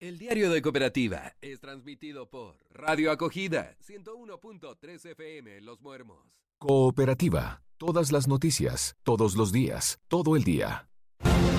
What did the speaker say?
El diario de Cooperativa es transmitido por Radio Acogida 101.3 FM Los Muermos. Cooperativa. Todas las noticias, todos los días, todo el día.